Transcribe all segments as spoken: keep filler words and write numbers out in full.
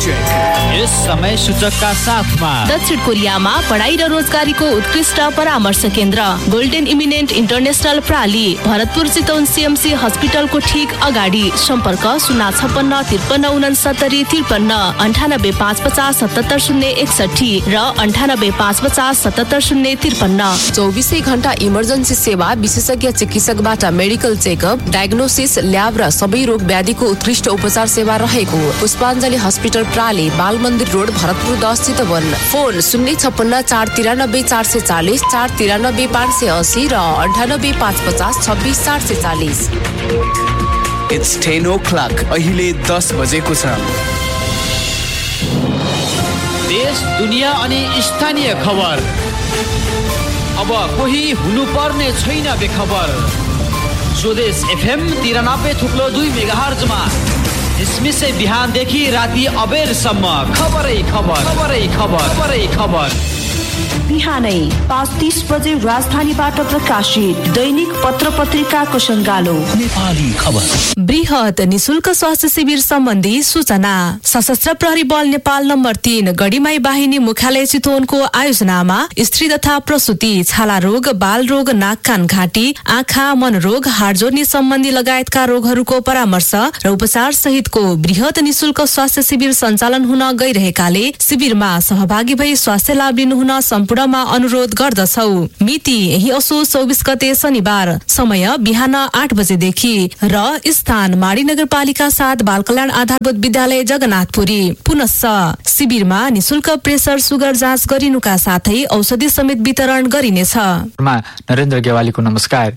Check. यस समय सूचकका साथमा दक्षिण कोरियामा पढाइ र रोजगारीको उत्कृष्ट परामर्श केन्द्र golden eminent international प्राली, Bharatpur Chitwan CMC हस्पिटलको ठिक अगाडि। सम्पर्क शून्य छप्पन्न त्रिपन्न उनसत्तरी त्रिपन्न अन्ठानब्बे पाँच पचास सतहत्तर शून्य एकसठी र अन्ठानब्बे पाँच पचास सतहत्तर शून्य त्रिपन्न। चौबिसै घण्टा इमर्जेन्सी सेवा, विशेषज्ञ चिकित्सकबाट मेडिकल चेकअप, डायग्नोसिस, ल्याब र सबै रोग व्याधिको उत्कृष्ट उपचार सेवा रहेको पुष्पाञ्जली हस्पिटल प्राली, बाल मन्दिर रोड, भरतपुर दस चितवन। फोन शून्य छप्पन्न चार तिरानब्बे चार सय चालिस, चार तिरानब्बे पाँच सय असी र अन्ठानब्बे पाँच पचास छब्बिस चार सय चालिस। It's ten oh clock. अहिले दस बजेको छ। देश, दुनिया अनि स्थानीय खबर। अब कोही हुनुपर्ने छैन बेखबर। स्वदेश एफएम तिरानब्बे थुप्लो दुई मेगाहर्जमा इसमिसै बिहानदेखि राति अबेरसम्म खबरै खबर खबरै खबर खबरै खबर। बिहानै पाँच तीस बजे राजधानीबाट प्रकाशित दैनिक पत्र पत्रिकाको सङ्गालो नेपाली खबर। बृहत निशुल्क स्वास्थ्य शिविर सम्बन्धी सूचना। सशस्त्र प्रहरी बल नेपाल नम्बर तीन गढीमाई बाहिनी मुख्यालय चितवनको आयोजनामा स्त्री तथा प्रसुति, छाला रोग, बाल रोग, नाक कान घाँटी, आँखा, मनरोग, हाड जोड्ने सम्बन्धी लगायतका रोगहरूको परामर्श र उपचार सहितको बृहत निशुल्क स्वास्थ्य शिविर सञ्चालन हुन गइरहेकाले शिविरमा सहभागी भई स्वास्थ्य लाभ लिनुहुन सम्पूर्णमा अनुरोध गर्दछौ। मिति यही असोज चौबिस गते शनिबार, समय बिहान आठ बजेदेखि र स्थान माडी नगरपालिका साथ बाल कल्याण आधारभूत विद्यालय जगन्नाथपुरी। पुनश्च शिविरमा निशुल्क प्रेसर सुगर जाँच गरिनुका साथै औषधि समेत वितरण गरिनेछ। नरेन्द्र गेवालीको नमस्कार।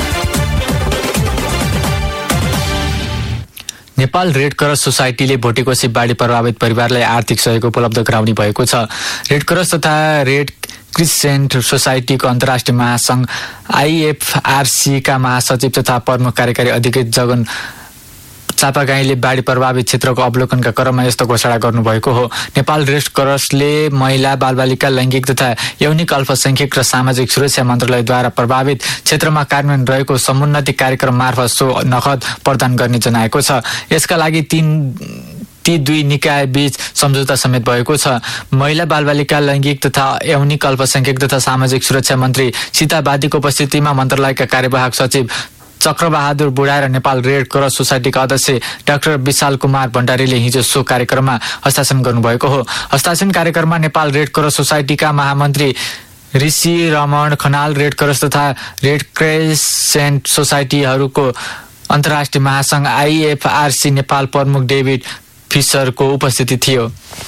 नेपाल रेड क्रस सोसाइटीले भोटेकोशी बाढी प्रभावित परिवारलाई आर्थिक सहयोग उपलब्ध गराउने भएको छ। रेड क्रस तथा रेड क्रिसेन्ट सोसाइटीको अन्तर्राष्ट्रिय महासंघ आइएफआरसी का महासचिव तथा प्रमुख कार्यकारी अधिकारी जगन चापागाईले बाढी प्रभावित क्षेत्रको अवलोकनका क्रममा यस्तो घोषणा गर्नुभएको हो। नेपाल रेड क्रसले महिला, बालबालिका, लैङ्गिक तथा यौनिक अल्पसंख्यक र सामाजिक सुरक्षा मन्त्रालयद्वारा प्रभावित क्षेत्रमा कार्यान्वयन रहेको समुन्नति कार्यक्रम मार्फत सो नगद प्रदान गर्ने जनाएको छ। यसका लागि तीन ती दुई निकाय बीच सम्झौता समेत भएको छ। महिला, बालबालिका, लैङ्गिक तथा यौनिक अल्पसंख्यक तथा सामाजिक सुरक्षा मन्त्री सीता बादीको उपस्थितिमा मन्त्रालयका कार्यवाहक सचिव चक्रबहादुर बुढा र नेपाल रेड क्रस सोसाइटीका अध्यक्ष डाक्टर विशाल कुमार भण्डारीले हिजो सो कार्यक्रममा हस्ताक्षर गर्नुभएको हो। हस्ताक्षर कार्यक्रममा नेपाल रेड क्रस सोसाइटीका महामन्त्री ऋषि रमण खनाल, रेड क्रस तथा रेड क्रेसेन्ट सोसाइटीहरूको अन्तर्राष्ट्रिय महासंघ आइएफआरसी नेपाल प्रमुख डेभिड फिसरको उपस्थिति थियो।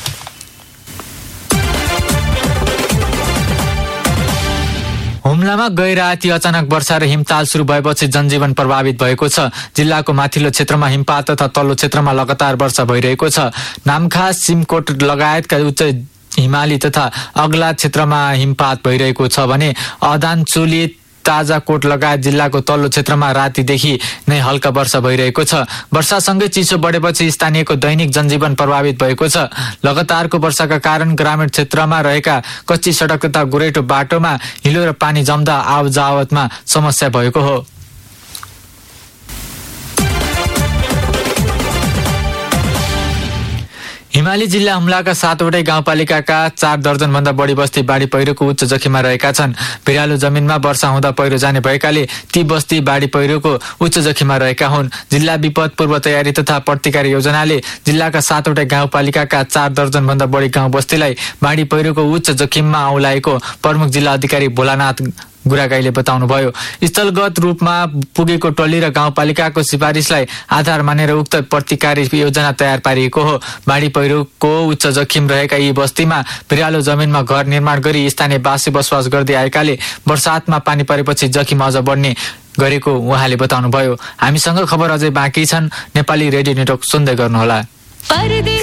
हुम्लामा गैराती अचानक वर्षा र हिमताल सुरु भएपछि जनजीवन प्रभावित भएको छ। जिल्लाको माथिल्लो क्षेत्रमा हिमपात तथा तल्लो क्षेत्रमा लगातार वर्षा भइरहेको छ। नामखा, सिमकोट लगायतका उच्च हिमाली तथा अग्ला क्षेत्रमा हिमपात भइरहेको छ भने अदानचोली, ताजाकोट लगायत जिल्लाको तल्लो क्षेत्रमा रातिदेखि नै हल्का वर्षा भइरहेको छ। वर्षासँगै चिसो बढेपछि स्थानीयको दैनिक जनजीवन प्रभावित भएको छ। लगातारको वर्षाका कारण ग्रामीण क्षेत्रमा रहेका कच्ची सडक तथा गोरेटो बाटोमा हिलो र पानी जम्दा आवजावतमा समस्या भएको हो। हिमाली जिल्ला हुम्लाका सातवटै गाउँपालिकाका चार दर्जन भन्दा बढी बस्ती बाढी पहिरोको उच्च जोखिममा रहेका छन्। भिरालो जमिनमा वर्षा हुँदा पहिरो जाने भएकाले ती बस्ती बाढी पहिरोको उच्च जोखिममा रहेका हुन्। जिल्ला विपद पूर्व तयारी तथा प्रतिकार योजनाले जिल्लाका सातवटै गाउँपालिकाका चार दर्जन भन्दा बढी गाउँ बस्तीलाई बाढी पहिरोको उच्च जोखिममा औलाएको प्रमुख जिल्ला अधिकारी भोलानाथ गुरागाईले बताउनुभयो। स्थलगत रूपमा पुगेको टोली र गाउँपालिकाको सिफारिसलाई आधार मानेर उक्त प्रतिकारी योजना तयार पारिएको हो। बाढी पहिरोको उच्च जोखिम रहेका यी बस्तीमा भिरालो जमिनमा घर निर्माण गरी स्थानीयवासी बसोबास गर्दै आएकाले वर्षातमा पानी परेपछि जोखिम अझ बढ्ने गरेको उहाँले बताउनुभयो। हामीसँग खबर अझै बाँकी छन्। नेपाली रेडियो नेटवर्क सुन्दै गर्नुहोला।